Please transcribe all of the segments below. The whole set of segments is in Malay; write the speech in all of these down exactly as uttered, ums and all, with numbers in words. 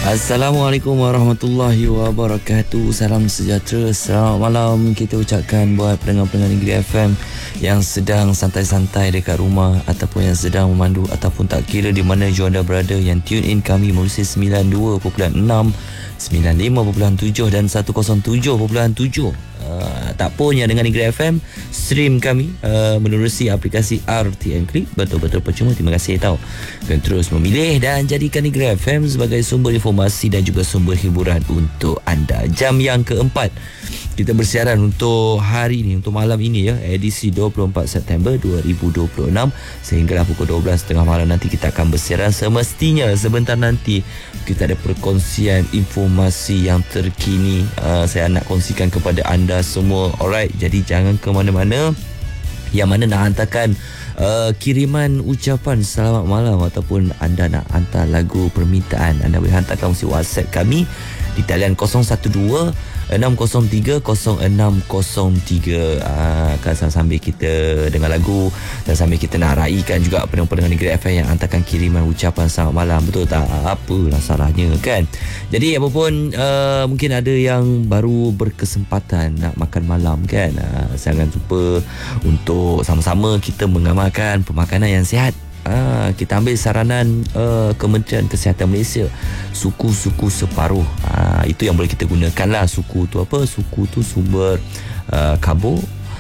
Assalamualaikum warahmatullahi wabarakatuh. Salam sejahtera, selamat malam kita ucapkan buat pendengar-pendengar Negeri F M yang sedang santai-santai dekat rumah ataupun yang sedang memandu ataupun tak kira di mana you anda berada, yang tune in kami melalui sembilan puluh dua perpuluhan enam, sembilan puluh lima perpuluhan tujuh dan seratus tujuh perpuluhan tujuh. Uh, tak pun yang dengan Negeri F M, stream kami uh, menerusi aplikasi R T M Click. Betul-betul percuma. Terima kasih tahu. Dan terus memilih dan jadikan Negeri F M sebagai sumber informasi dan juga sumber hiburan untuk anda. Jam yang keempat kita bersiaran untuk hari ini, untuk malam ini ya, edisi dua puluh empat September dua ribu dua puluh enam sehinggalah pukul dua belas tiga puluh malam nanti kita akan bersiaran. Semestinya sebentar nanti kita ada perkongsian informasi yang terkini. Uh, saya nak kongsikan kepada anda semua. Alright, jadi jangan ke mana-mana. Yang mana nak hantarkan uh, kiriman ucapan selamat malam ataupun anda nak hantar lagu permintaan, anda boleh hantarkan melalui WhatsApp kami di talian kosong satu dua enam kosong tiga kosong enam kosong tiga. Aa, kan sambil kita dengar lagu dan sambil kita nak raikan juga pendengar-pendengar Negeri F M yang hantarkan kiriman ucapan selamat malam. Betul tak? Apalah salahnya kan? Jadi apapun, uh, mungkin ada yang baru berkesempatan nak makan malam kan, uh, jangan lupa untuk sama-sama kita mengamalkan pemakanan yang sihat. Ah, kita ambil saranan uh, Kementerian Kesihatan Malaysia, suku-suku separuh. Ah, itu yang boleh kita gunakan lah. Suku tu apa? Suku tu sumber uh, karbo,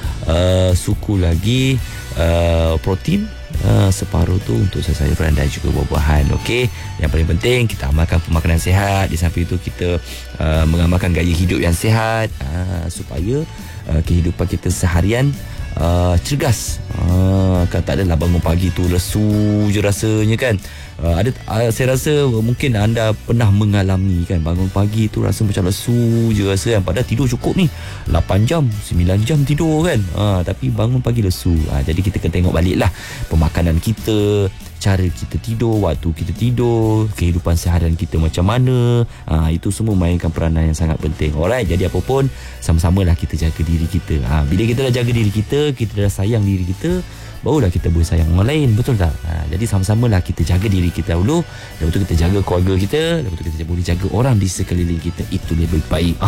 uh, suku lagi uh, protein, uh, separuh tu untuk sayur-sayuran dan juga buah-buahan. Okey, yang paling penting kita amalkan pemakanan sihat. Di samping itu kita uh, mengamalkan gaya hidup yang sihat, uh, supaya uh, kehidupan kita seharian Uh, cergas. uh, Kan tak adalah bangun pagi tu lesu je rasanya kan. uh, ada uh, Saya rasa mungkin anda pernah mengalami kan, bangun pagi tu rasa macam lesu je rasa kan, padahal tidur cukup ni lapan jam, sembilan jam tidur kan, uh, tapi bangun pagi lesu. uh, Jadi kita kena tengok balik lah pemakanan kita, cara kita tidur, waktu kita tidur, kehidupan seharian kita macam mana. ha, Itu semua mainkan peranan yang sangat penting. Alright, jadi apapun sama-samalah kita jaga diri kita. ha, Bila kita dah jaga diri kita, kita dah sayang diri kita, barulah kita boleh sayang orang lain. Betul tak? Ha, jadi sama-samalah kita jaga diri kita dulu, lepas tu kita jaga keluarga kita, lepas tu kita boleh jaga orang di sekeliling kita. Itu lebih baik.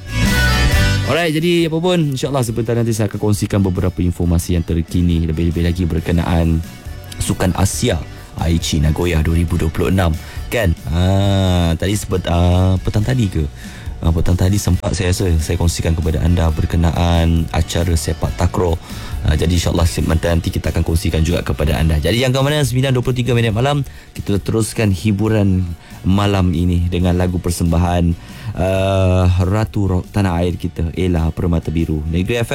Alright, jadi apapun, insyaAllah sebentar nanti saya akan kongsikan beberapa informasi yang terkini, lebih-lebih lagi berkenaan Sukan Asia Aichi Nagoya dua ribu dua puluh enam kan. Ha, tadi sebut uh, petang tadi ke? Uh, petang tadi sempat saya rasa saya kongsikan kepada anda berkenaan acara sepak takraw. Uh, jadi insyaAllah nanti kita akan kongsikan juga kepada anda. Jadi jangan ke mana, sembilan dua puluh tiga minit malam kita teruskan hiburan malam ini dengan lagu persembahan uh, Ratu Rock Tanah Air kita, Ella Permata Biru. Negeri F M